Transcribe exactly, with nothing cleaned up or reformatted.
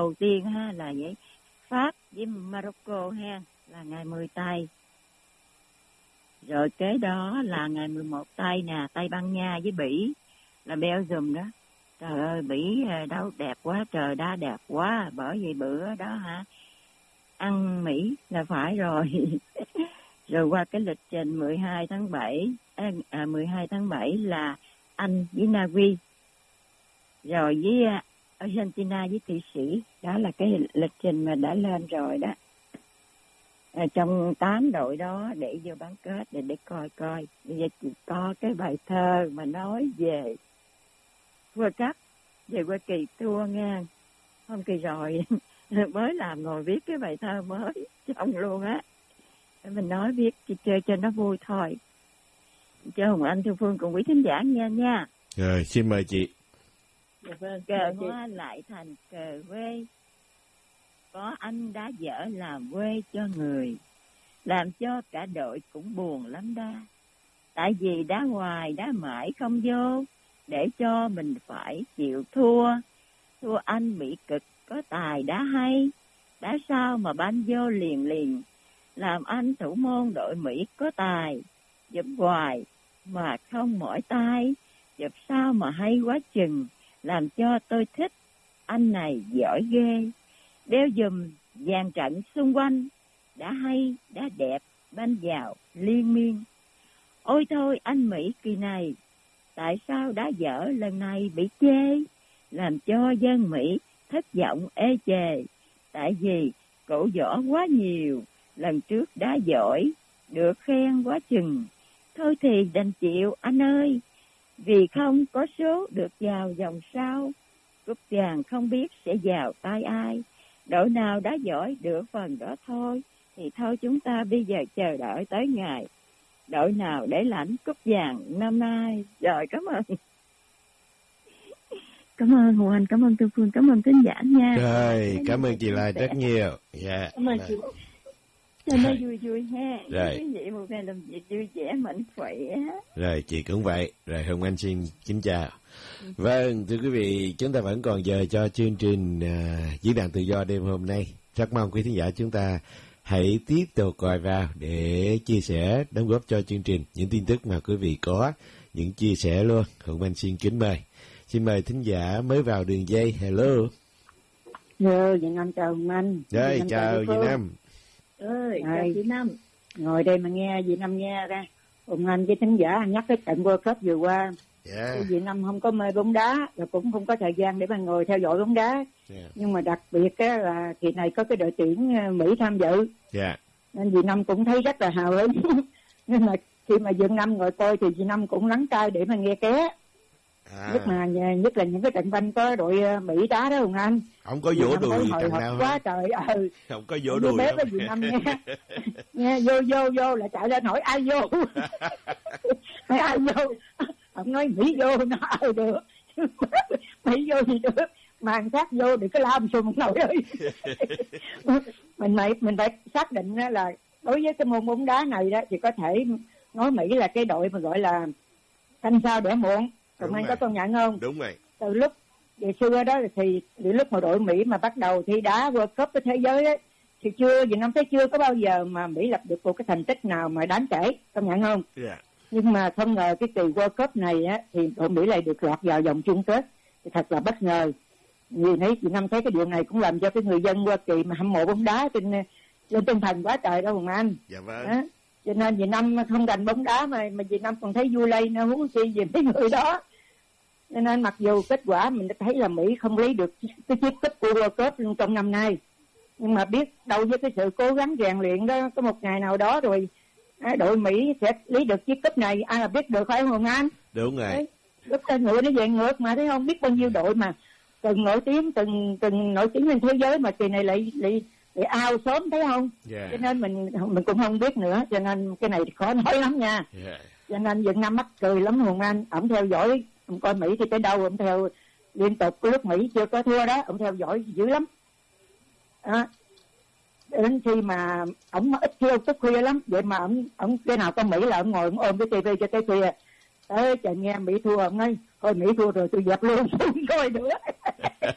đầu tiên ha là vậy Pháp với Morocco ha, là ngày mười tây. Rồi kế đó là ngày mười một tây nè, Tây Ban Nha với Bỉ là Belgium đó. Trời ơi, Bỉ đâu đẹp quá, trời đá đẹp quá, bởi vì bữa đó hả ăn Mỹ là phải rồi. Rồi qua cái lịch trình mười hai tháng bảy, à, mười hai tháng bảy là Anh với Na Uy, rồi với Argentina với Thụy Sĩ. Đó là cái lịch trình mà đã lên rồi đó. À, trong tám đội đó để vô bán kết để để coi coi. Bây giờ chỉ có cái bài thơ mà nói về World Cup, về Hoa Kỳ Tour nha. Hôm kỳ rồi mới làm ngồi viết cái bài thơ mới xong luôn á. Mình nói viết chơi cho nó vui thôi. Cho Hồng Anh, Thu Phương cùng quý thính giả nghe nha. Rồi, xin mời chị. Dạ vâng, cờ hoa lại thành cờ quê, có anh đã dở làm quê cho người, làm cho cả đội cũng buồn lắm đa. Tại vì đá hoài đá mãi không vô, để cho mình phải chịu thua. Thua anh bị cực, có tài đá hay, đá sao mà banh vô liền liền. Làm anh thủ môn đội Mỹ có tài, giúp hoài mà không mỏi tay, giúp sao mà hay quá chừng, làm cho tôi thích, anh này giỏi ghê. Đeo dùm dàn trận xung quanh, đã hay, đã đẹp, banh vào liên miên. Ôi thôi anh Mỹ kỳ này, tại sao đá dở lần này bị chê, làm cho dân Mỹ thất vọng ê chề. Tại vì cổ võ quá nhiều, lần trước đá giỏi, được khen quá chừng. Thôi thì đành chịu anh ơi, vì không có số được vào vòng sau. Cúp vàng không biết sẽ vào tay ai, đội nào đá giỏi được phần đó thôi. Thì thôi chúng ta bây giờ chờ đợi tới ngày đội nào để lãnh cúp vàng năm nay. Rồi, cảm ơn. Cảm ơn Hồng Anh, cảm ơn Tư Phương, cảm ơn thính giả nha. Rồi, cảm ơn chị Lai rất nhiều. Dạ. Cảm ơn chị. Cho nó vui vui ha. Rồi. Quý vị một ngày làm việc vui vẻ, mạnh khỏe. Rồi, chị cũng vậy. Rồi, Hồng Anh xin kính chào. Vâng, thưa quý vị, chúng ta vẫn còn giờ cho chương trình uh, Diễn đàn Tự do đêm hôm nay. Rất mong quý thính giả chúng ta hãy tiếp tục gọi vào để chia sẻ, đóng góp cho chương trình những tin tức mà quý vị có, những chia sẻ luôn. Hồng Anh xin kính mời. Xin mời thính giả mới vào đường dây. Hello. Hello, Việt Nam chào Hồng Anh. Rồi, chào Việt Nam. Ơi, chào chị Năm. Ngồi đây mà nghe Việt Nam nghe ra. Hồng Anh với thính giả nhắc cái trận World Cup vừa qua. Yeah. Việt Nam không có mê bóng đá và cũng không có thời gian để mà ngồi theo dõi bóng đá. Yeah. Nhưng mà đặc biệt á, là kỳ này có cái đội tuyển Mỹ tham dự. Yeah. Nên Việt Nam cũng thấy rất là hào hứng. Nhưng mà khi mà Việt Nam ngồi coi thì Việt Nam cũng lắng tai để mà nghe ké. À. Nhất là nhất là những cái trận banh có đội Mỹ đá đó Hồng Anh. Không có vỗ đùi trận nào quá trời. Ừ. Không có vỗ đùi. Bé với Việt Nam nghe. Nghe vô vô vô là chạy lên hỏi ai vô. Hỏi ai vô. Ông nói Mỹ vô nó ờ được. Mỹ vô thì được. Màn sát vô để cái làm xùm nội ơi. mình phải mình phải xác định là đối với cái môn bóng đá này đó thì có thể nói Mỹ là cái đội mà gọi là canh sao đẻ muộn. Còn anh có công nhận không? Đúng rồi. Từ lúc về xưa đó thì từ lúc mà đội Mỹ mà bắt đầu thi đá World Cup với thế giới ấy, thì chưa Việt Nam thấy chưa có bao giờ mà Mỹ lập được một cái thành tích nào mà đáng kể, công nhận không? Yeah. Nhưng mà không ngờ cái kỳ World Cup này á thì đội Mỹ lại được lọt vào vòng chung kết, thì thật là bất ngờ. Vì thấy Việt Nam thấy cái điều này cũng làm cho cái người dân Hoa Kỳ mà hâm mộ bóng đá trên lên tinh thần quá trời đâu Hồng Anh. Dạ vâng. Đó. Cho nên Việt Nam không đành bóng đá mà mà Việt Nam còn thấy vui lây nó huống chi về mấy người đó. Cho nên mặc dù kết quả mình đã thấy là Mỹ không lấy được cái chiếc cúp của World Cup luôn trong năm nay, nhưng mà biết đâu với cái sự cố gắng rèn luyện đó, có một ngày nào đó rồi đội Mỹ sẽ lấy được chiếc cúp này, ai mà biết được phải không Hồng Anh? Đúng rồi. Cúp tên ngựa nó về ngược mà thấy không, biết bao nhiêu đội mà từng nổi tiếng từng từng nổi tiếng trên thế giới mà kỳ này lại lại lại ao sớm thấy không? Yeah. Cho nên mình mình cũng không biết nữa, cho nên cái này khó nói lắm nha. Yeah. Cho nên Việt Nam mắc cười lắm Hồng Anh, ổng theo dõi, ông coi Mỹ thì tới đâu ông theo liên tục, cái lúc Mỹ chưa có thua đó ông theo dõi dữ lắm. À, đến khi mà ổng ít khi ông thức khuya lắm, vậy mà ổng ổng cái nào có Mỹ là ổng ngồi ổng ôm cái tivi cho tới khuya. Tới trời nghe Mỹ thua ông ấy, thôi Mỹ thua rồi tôi dẹp luôn không coi nữa.